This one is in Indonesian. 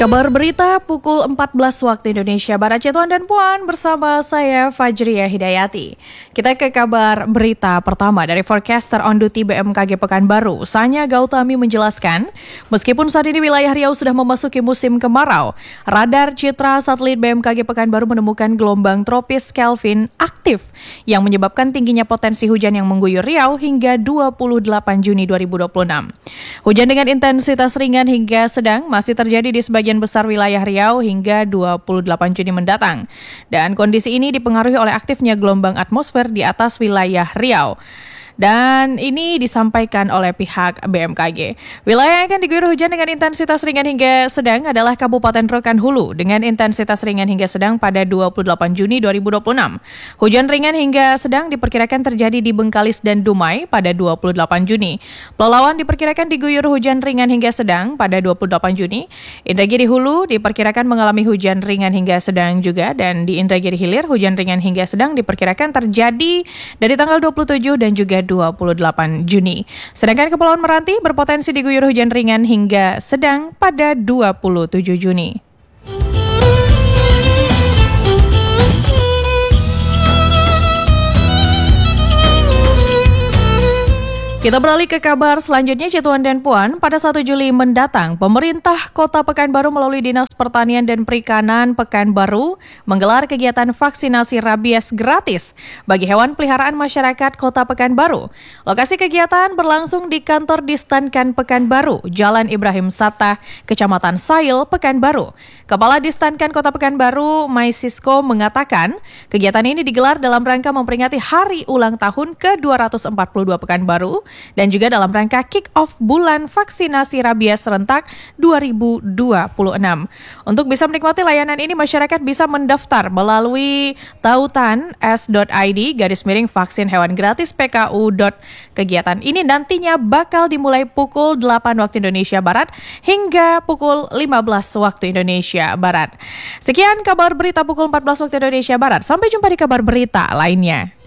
Kabar berita pukul 14 waktu Indonesia Barat, Tuan dan Puan, bersama saya Fajriya Hidayati. Kita ke kabar berita pertama dari forecaster on duty BMKG Pekanbaru. Sanya Gautami menjelaskan, meskipun saat ini wilayah Riau sudah memasuki musim kemarau, radar citra satelit BMKG Pekanbaru menemukan gelombang tropis Kelvin aktif yang menyebabkan tingginya potensi hujan yang mengguyur Riau hingga 28 Juni 2026. Hujan dengan intensitas ringan hingga sedang masih terjadi di sebagian besar wilayah Riau hingga 28 Juni mendatang. Dan kondisi ini dipengaruhi oleh aktifnya gelombang atmosfer di atas wilayah Riau. Dan ini disampaikan oleh pihak BMKG. Wilayah yang akan diguyur hujan dengan intensitas ringan hingga sedang adalah Kabupaten Rokan Hulu dengan intensitas ringan hingga sedang pada 28 Juni 2026. Hujan ringan hingga sedang diperkirakan terjadi di Bengkalis dan Dumai pada 28 Juni. Pelalawan diperkirakan diguyur hujan ringan hingga sedang pada 28 Juni. Indragiri Hulu diperkirakan mengalami hujan ringan hingga sedang juga, dan di Indragiri Hilir hujan ringan hingga sedang diperkirakan terjadi dari tanggal 27 dan juga 28 Juni. Sedangkan Kepulauan Meranti berpotensi diguyur hujan ringan hingga sedang pada 27 Juni. Kita beralih ke kabar selanjutnya, Tuan dan Puan. Pada 1 Juli mendatang, pemerintah Kota Pekanbaru melalui Dinas Pertanian dan Perikanan Pekanbaru menggelar kegiatan vaksinasi rabies gratis bagi hewan peliharaan masyarakat Kota Pekanbaru. Lokasi kegiatan berlangsung di kantor Distankan Pekanbaru, Jalan Ibrahim Sattah, Kecamatan Sail, Pekanbaru. Kepala Distankan Kota Pekanbaru, Maisisko, mengatakan kegiatan ini digelar dalam rangka memperingati hari ulang tahun ke-242 Pekanbaru dan juga dalam rangka kick-off bulan vaksinasi rabies serentak 2026. Untuk bisa menikmati layanan ini, masyarakat bisa mendaftar melalui tautan.s.id/vaksin hewan gratis PKU. Kegiatan ini nantinya bakal dimulai pukul 8 waktu Indonesia Barat hingga pukul 15 waktu Indonesia Barat. Sekian kabar berita pukul 14 waktu Indonesia Barat. Sampai jumpa di kabar berita lainnya.